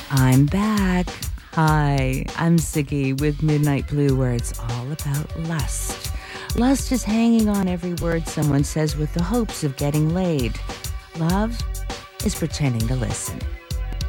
I'm back. Hi, I'm Siggy with Midnight Blue, where it's all about lust. Lust is hanging on every word someone says with the hopes of getting laid. Love is pretending to listen.